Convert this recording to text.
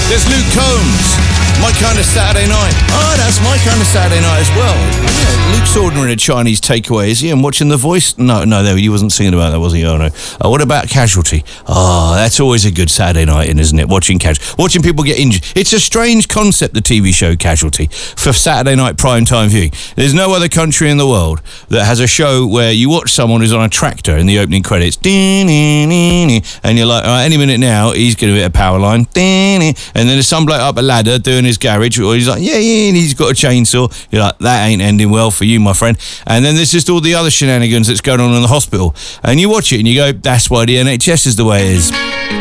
There's Luke Combs. My Kind of Saturday Night. Oh, that's My Kind of Saturday Night as well. Yeah, Luke's ordering a Chinese takeaway, is he? And watching The Voice? No, there, he wasn't singing about that, was he? Oh, no. What about Casualty? Oh, that's always a good Saturday night, isn't it? Watching people get injured. It's a strange concept, the TV show Casualty, for Saturday night primetime viewing. There's no other country in the world that has a show where you watch someone who's on a tractor in the opening credits, and you're like, all right, any minute now, he's going to hit a power line, and then there's some bloke up a ladder doing his garage, or he's like, yeah, and he's got a chainsaw. You're like, that ain't ending well for you, my friend. And then there's just all the other shenanigans that's going on in the hospital, and you watch it and you go, that's why the NHS is the way it is.